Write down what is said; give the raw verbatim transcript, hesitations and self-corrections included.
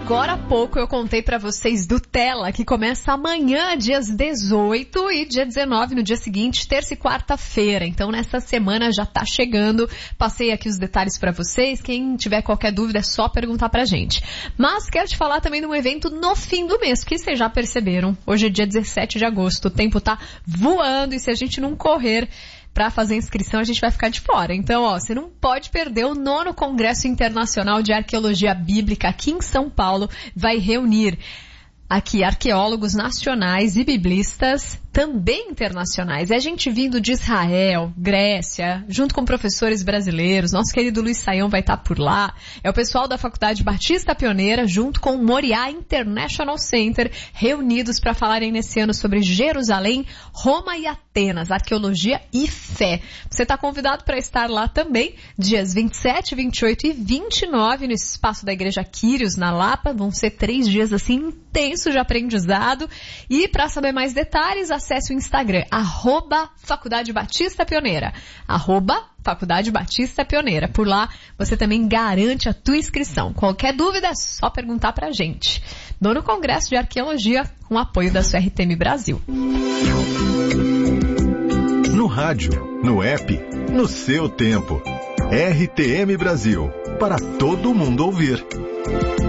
agora há pouco eu contei pra vocês do Tela, que começa amanhã, dias dezoito e dia dezenove, no dia seguinte, terça e quarta-feira. Então, nessa semana já tá chegando. Passei aqui os detalhes pra vocês. Quem tiver qualquer dúvida é só perguntar pra gente. Mas quero te falar também de um evento no fim do mês, que vocês já perceberam. Hoje é dia dezessete de agosto, o tempo tá voando e se a gente não correr para fazer inscrição, a gente vai ficar de fora. Então, ó, você não pode perder o nono Congresso Internacional de Arqueologia Bíblica aqui em São Paulo. Vai reunir aqui arqueólogos nacionais e biblistas, também internacionais. É gente vindo de Israel, Grécia, junto com professores brasileiros. Nosso querido Luiz Saião vai estar por lá. É o pessoal da Faculdade Batista Pioneira, junto com o Moriá International Center, reunidos para falarem nesse ano sobre Jerusalém, Roma e Atenas, arqueologia e fé. Você está convidado para estar lá também, dias vinte e sete, vinte e oito e vinte e nove, no espaço da Igreja Quírios, na Lapa. Vão ser três dias assim intensos de aprendizado. E para saber mais detalhes, acesse o Instagram, arroba Faculdade Batista Pioneira, arroba Faculdade Batista Pioneira. Por lá, você também garante a tua inscrição. Qualquer dúvida, é só perguntar pra gente. Nono Congresso de Arqueologia, com apoio da sua R T M Brasil. No rádio, no app, no seu tempo. R T M Brasil, para todo mundo ouvir.